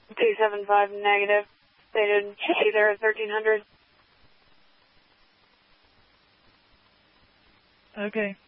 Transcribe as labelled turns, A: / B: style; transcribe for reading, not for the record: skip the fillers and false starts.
A: 275 negative. Stated be there at 1300.
B: Okay.